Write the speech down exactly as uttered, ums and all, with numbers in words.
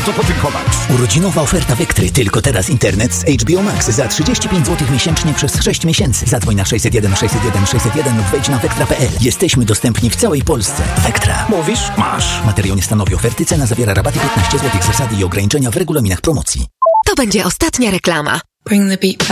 bardzo podziękować. Urodzinowa oferta Vectry. Tylko teraz internet z H B O Max za trzydzieści pięć złotych miesięcznie przez sześć miesięcy. Zadzwoń na sześćset jeden sześćset jeden sześćset jeden lub wejdź na vectra kropka p l. Jesteśmy dostępni w całej Polsce. Vectra. Mówisz? Masz. Materiał nie stanowi oferty. Cena zawiera rabaty piętnaście złotych. Zasady i ograniczenia w regulaminach promocji. To będzie ostatnia reklama. Bring the beat back.